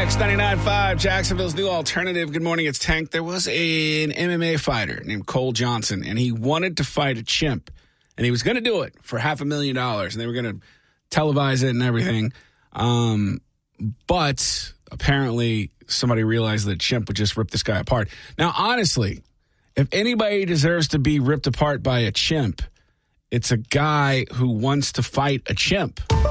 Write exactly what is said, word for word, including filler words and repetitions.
X ninety-nine point five, Jacksonville's new alternative. Good morning, it's Tank. There was a, an M M A fighter named Cole Johnson, and he wanted to fight a chimp. And he was going to do it for half a million dollars, and they were going to televise it and everything. Um, but apparently somebody realized that chimp would just rip this guy apart. Now, honestly, if anybody deserves to be ripped apart by a chimp, it's a guy who wants to fight a chimp.